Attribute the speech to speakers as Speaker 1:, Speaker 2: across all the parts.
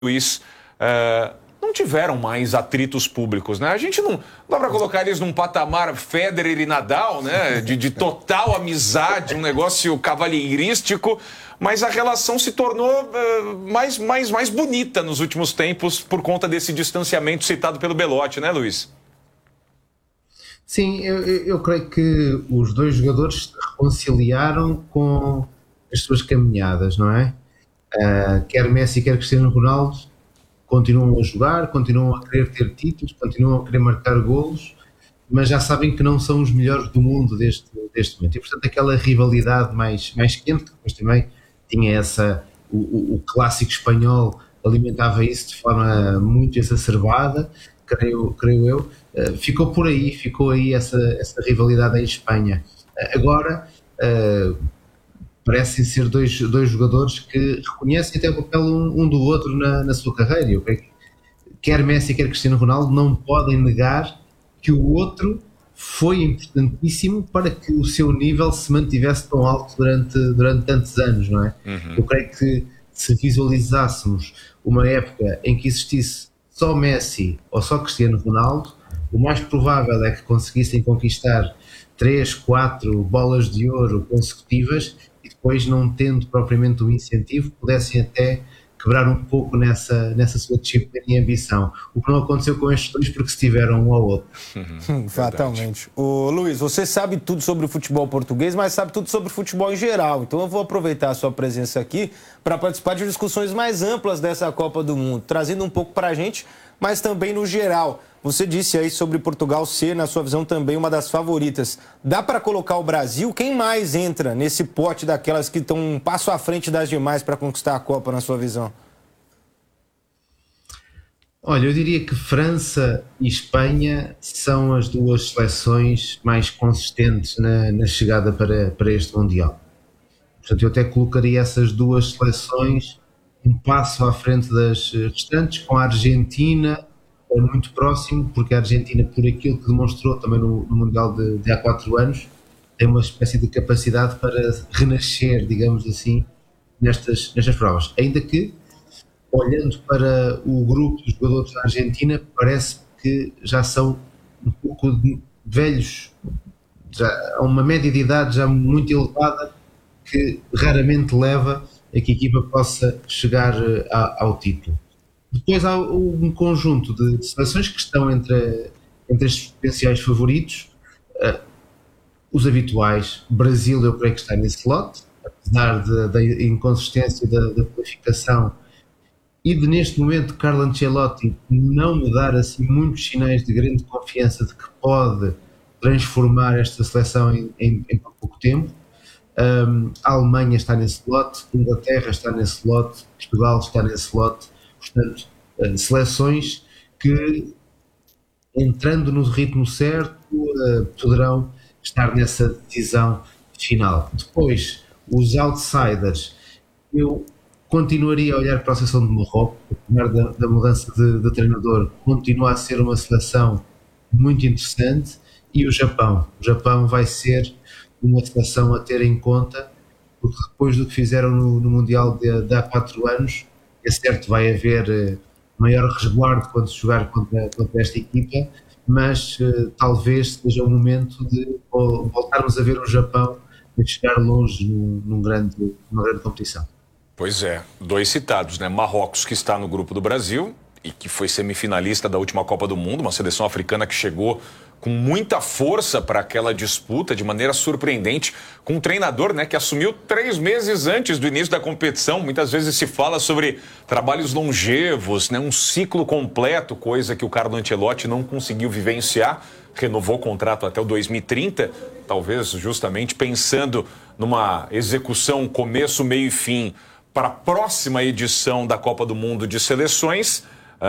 Speaker 1: Luiz, não tiveram mais atritos públicos, né? A gente não dá para colocar eles num patamar Federer e Nadal, né? De total amizade, um negócio cavalheirístico, mas a relação se tornou mais bonita nos últimos tempos por conta desse distanciamento citado pelo Belotti, né, Luiz?
Speaker 2: Sim, eu creio que os dois jogadores se reconciliaram com as suas caminhadas, não é? Quer Messi, quer Cristiano Ronaldo continuam a jogar, continuam a querer ter títulos, continuam a querer marcar golos, mas já sabem que não são os melhores do mundo deste momento. E, portanto, aquela rivalidade mais quente, que depois também tinha o clássico espanhol, alimentava isso de forma muito exacerbada, creio eu, ficou aí essa rivalidade em Espanha. Agora, parecem ser dois jogadores que reconhecem até o papel um do outro na sua carreira. Eu creio que quer Messi, quer Cristiano Ronaldo não podem negar que o outro foi importantíssimo para que o seu nível se mantivesse tão alto durante tantos anos, não é? Uhum. Eu creio que se visualizássemos uma época em que existisse só Messi ou só Cristiano Ronaldo, o mais provável é que conseguissem conquistar 3, 4 bolas de ouro consecutivas e depois, não tendo propriamente um incentivo, pudessem até quebrar um pouco nessa sua disciplina e ambição. O que não aconteceu com estes dois, porque se tiveram um ao outro.
Speaker 3: Fatalmente. Ô, Luiz, você sabe tudo sobre o futebol português, mas sabe tudo sobre o futebol em geral. Então eu vou aproveitar a sua presença aqui para participar de discussões mais amplas dessa Copa do Mundo, trazendo um pouco para a gente, mas também no geral. Você disse aí sobre Portugal ser, na sua visão, também uma das favoritas. Dá para colocar o Brasil? Quem mais entra nesse pote daquelas que estão um passo à frente das demais para conquistar a Copa, na sua visão?
Speaker 2: Olha, eu diria que França e Espanha são as duas seleções mais consistentes na chegada para este Mundial. Portanto, eu até colocaria essas duas seleções um passo à frente das restantes, com a Argentina muito próximo, porque a Argentina, por aquilo que demonstrou também no Mundial de há 4 anos, tem uma espécie de capacidade para renascer, digamos assim, nestas provas. Ainda que, olhando para o grupo dos jogadores da Argentina, parece que já são um pouco velhos, já há uma média de idade já muito elevada, que raramente leva a que a equipa possa chegar ao título. Depois há um conjunto de seleções que estão entre estes potenciais favoritos, os habituais. Brasil, eu creio que está nesse lote, apesar da inconsistência da qualificação e de, neste momento, Carlo Ancelotti não me dar assim muitos sinais de grande confiança de que pode transformar esta seleção em pouco tempo. A Alemanha está nesse lote, a Inglaterra está nesse lote, Portugal está nesse lote. Portanto, seleções que, entrando no ritmo certo, poderão estar nessa decisão final. Depois, os outsiders, eu continuaria a olhar para a seleção de Marrocos, apesar da mudança de treinador, continua a ser uma seleção muito interessante, e o Japão. O Japão vai ser uma seleção a ter em conta, porque depois do que fizeram no Mundial de há 4 anos, é certo, vai haver maior resguardo quando se jogar contra esta equipa, mas talvez seja o momento de voltarmos a ver o Japão a chegar longe numa grande competição.
Speaker 1: Pois é, 2 citados, né? Marrocos, que está no grupo do Brasil e que foi semifinalista da última Copa do Mundo, uma seleção africana que chegou com muita força para aquela disputa, de maneira surpreendente, com um treinador, né, que assumiu 3 meses antes do início da competição. Muitas vezes se fala sobre trabalhos longevos, né, um ciclo completo, coisa que o Carlo Ancelotti não conseguiu vivenciar. Renovou o contrato até o 2030, talvez justamente pensando numa execução começo, meio e fim para a próxima edição da Copa do Mundo de Seleções,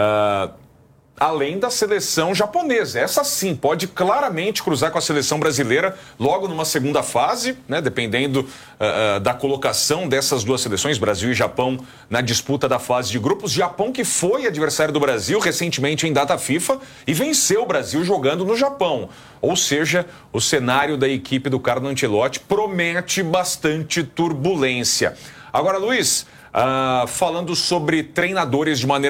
Speaker 1: além da seleção japonesa. Essa sim pode claramente cruzar com a seleção brasileira logo numa segunda fase, né, dependendo da colocação dessas 2 seleções, Brasil e Japão, na disputa da fase de grupos. Japão, que foi adversário do Brasil recentemente em data FIFA e venceu o Brasil jogando no Japão. Ou seja, o cenário da equipe do Carlo Ancelotti promete bastante turbulência. Agora, Luiz, Falando sobre treinadores de maneira